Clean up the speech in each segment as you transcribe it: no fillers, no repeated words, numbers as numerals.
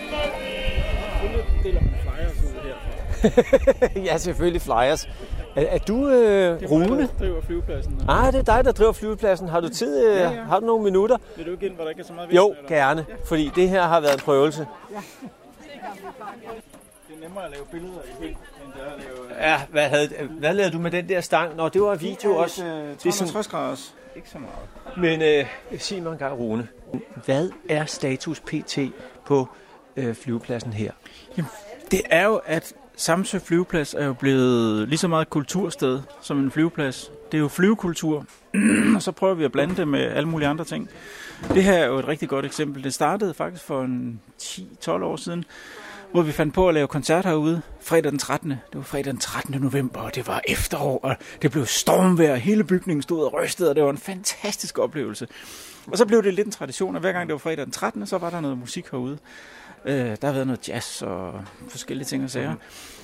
Deler man flyers ud herfra? Ja, selvfølgelig flyers. Er du Rune? Det er der driver flyvepladsen. Det er dig, der driver flyvepladsen. Har du tid? Ja. Har du nogle minutter? Vil du ikke ind, hvor der ikke er så meget vind? Jo, gerne. Fordi det her har været en prøvelse. Ja. Det er nemmere at lave billeder i vind, end det er at lave... Ja, hvad lavede du med den der stang? Nå, det var video også. Det er 360 graders. Ikke så meget. Men sig mig en gang, Rune. Hvad er status pt. På flyvepladsen her? Jamen, det er jo, at Samsø flyveplads er jo blevet lige så meget kultursted som en flyveplads. Det er jo flyvekultur, og så prøver vi at blande det med alle mulige andre ting. Det her er jo et rigtig godt eksempel. Det startede faktisk for en 10-12 år siden, hvor vi fandt på at lave koncert herude fredag den 13. Det var fredag den 13. november, og det var efterår, og det blev stormvejr. Hele bygningen stod og rystede, og det var en fantastisk oplevelse. Og så blev det lidt en tradition, og hver gang det var fredag den 13., så var der noget musik herude. Der har været noget jazz og forskellige ting og sager.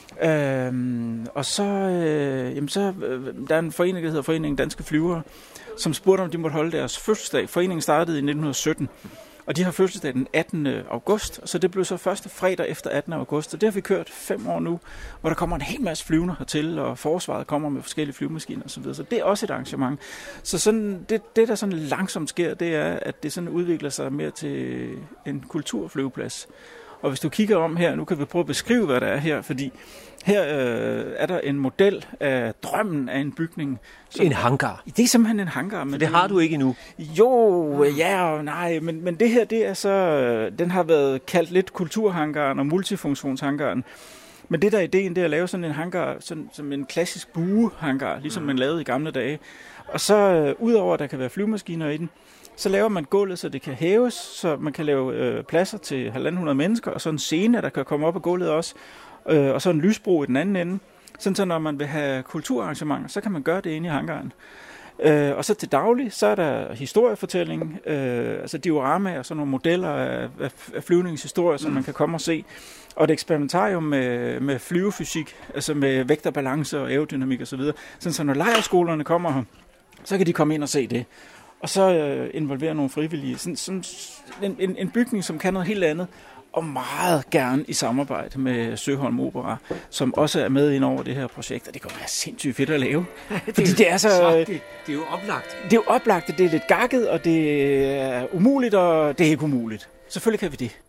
Og så, der er en forening, der hedder Foreningen Danske Flyvere, som spurgte, om de måtte holde deres fødselsdag. Foreningen startede i 1917, og de har fødselsdag den 18. august, så det blev så første fredag efter 18. august. Og det har vi kørt 5 år nu, hvor der kommer en hel masse flyvende hertil, og forsvaret kommer med forskellige flyvemaskiner osv. Så det er også et arrangement. Så sådan, det, der sådan langsomt sker, det er, at det sådan udvikler sig mere til en kulturflyveplads. Og hvis du kigger om her, nu kan vi prøve at beskrive, hvad der er her, fordi her er der en model af drømmen af en bygning. En hangar? Det er simpelthen en hangar. Men det har du ikke endnu? Jo, ja og nej, men det her, det er så, den har været kaldt lidt kulturhangaren og multifunktionshangaren. Men det der ideen, det er at lave sådan en hangar, sådan, som en klassisk buehangar, ligesom man lavede i gamle dage. Og så udover at der kan være flyvemaskiner i den, så laver man gulvet, så det kan hæves, så man kan lave pladser til 1.500 mennesker, og så en scene, der kan komme op af gulvet også, og så en lysbro i den anden ende. Sådan så når man vil have kulturarrangementer, så kan man gøre det inde i hangaren. Og så til daglig, så er der historiefortælling, altså dioramaer og sådan nogle modeller af flyvningshistorier, som man kan komme og se. Og et eksperimentarium med flyvefysik, altså med vægt og balance og aerodynamik osv. Sådan så når lejrskolerne kommer her, så kan de komme ind og se det. Og så involvere nogle frivillige. Sådan en bygning, som kan noget helt andet, og meget gerne i samarbejde med Søholm Opera, som også er med ind over det her projekt, og det kan være sindssygt fedt at lave. Det er jo oplagt. Det er jo oplagt, det er lidt gakket, og det er umuligt, og det er ikke umuligt. Selvfølgelig kan vi det.